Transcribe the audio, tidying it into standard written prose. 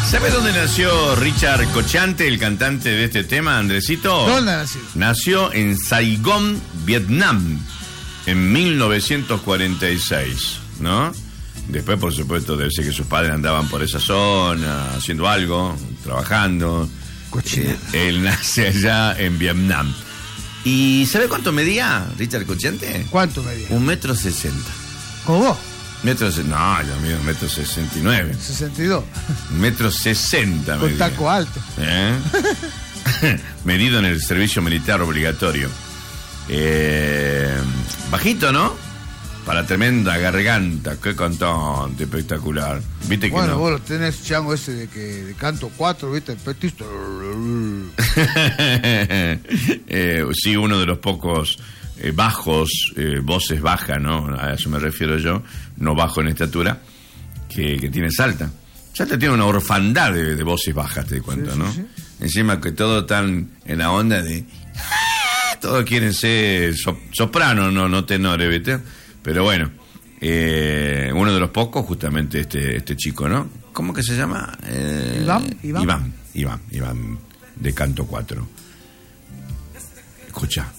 ¿Sabe dónde nació Richard Cochante, el cantante de este tema, Andresito? ¿Dónde nació? Nació en Saigón, Vietnam, en 1946, ¿no? Después, por supuesto, debe ser que sus padres andaban por esa zona, haciendo algo, trabajando. Él nace allá en Vietnam. ¿Y sabe cuánto medía Richard Cochante? ¿Cuánto medía? 1,60 m. ¿Como vos? No, yo mido 1,69 m. 62. 1,60 m. Con taco alto. Medido en el servicio militar obligatorio. Bajito, ¿no? Para tremenda garganta, qué cantante espectacular. ¿Viste que bueno, no? vos lo tenés, chango, ese de canto 4, ¿viste? El petista. Sí, uno de los pocos bajos, voces bajas, ¿no? A eso me refiero yo, no bajo en estatura, que tiene Salta. Salta tiene una orfandad de voces bajas, te cuento, ¿no? Sí. Encima que todos están en la onda de... Todos quieren ser soprano, no tenores, ¿viste? Pero bueno, uno de los pocos, justamente este chico, ¿no? ¿Cómo que se llama? Iván, de Canto 4. Escucha.